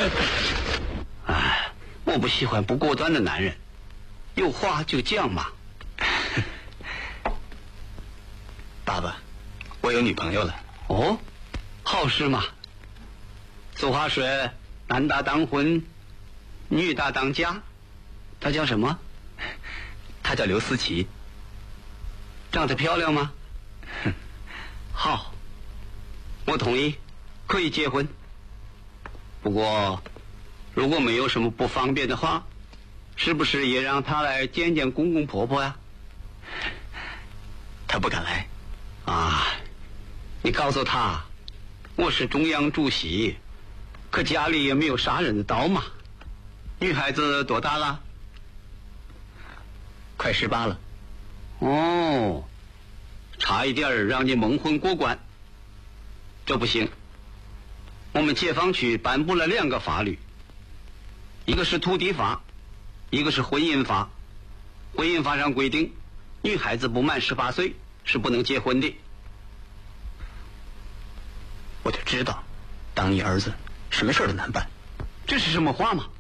哎，我不喜欢不果断的男人，有话就讲嘛。 爸爸，我有女朋友了。 哦，好事嘛。俗话说，男大当婚，女大当嫁。她叫什么？ 她叫刘思琪。 长得漂亮吗？好，我同意，可以结婚。不过，如果没有什么不方便的话，是不是也让她来见见公公婆婆呀？ 她不敢来。 啊，你告诉她，我是中央主席，可家里也没有杀人的刀嘛。女孩子多大了？ 快18了。 哦，差一点让你蒙混过关。这不行，我们解放区颁布了2个法律，一个是土地法，一个是婚姻法。婚姻法上规定，女孩子不满18岁是不能结婚的。 我就知道，当你儿子什么事都难办。 这是什么话吗？